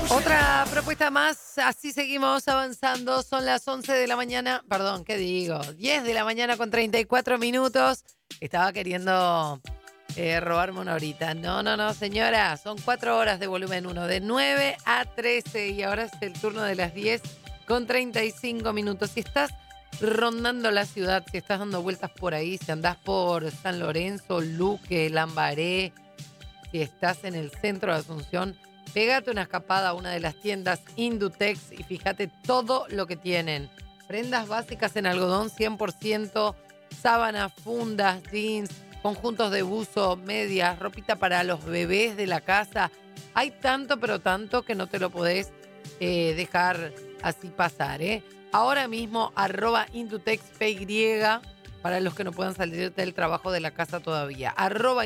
Otra propuesta más, así seguimos avanzando. Son las 11 de la mañana, perdón, ¿qué digo? 10 de la mañana con 34 minutos. Estaba queriendo robarme una horita. No, no, no, señora, son 4 horas de volumen uno, de 9 a 13 y ahora es el turno de las 10 con 35 minutos. Si estás rondando la ciudad, si estás dando vueltas por ahí, si andás por San Lorenzo, Luque, Lambaré, si estás en el centro de Asunción, pégate una escapada a una de las tiendas Indutex y fíjate todo lo que tienen. Prendas básicas en algodón 100%, sábanas, fundas, jeans, conjuntos de buzo, medias, ropita para los bebés de la casa. Hay tanto, pero tanto que no te lo podés dejar así pasar, ¿eh? Ahora mismo, @IndutexPY, para los que no puedan salir del trabajo de la casa todavía.